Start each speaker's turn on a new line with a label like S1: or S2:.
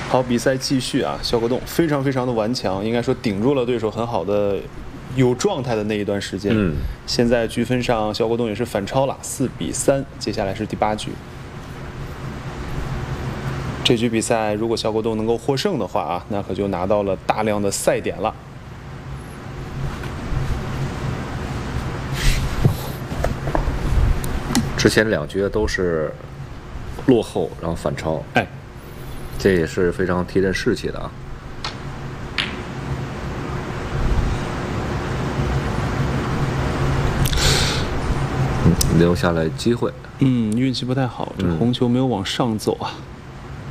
S1: 好，比赛继续啊！肖国栋非常的顽强，应该说顶住了对手很好的有状态的那一段时间。现在局分上，肖国栋也是反超了4-3。接下来是第8局。这局比赛如果肖国栋能够获胜的话啊，那可就拿到了大量的赛点了。
S2: 之前2局都是落后，然后反超，这也是非常提振士气的啊。留下来机会。
S1: 运气不太好，这红球没有往上走啊。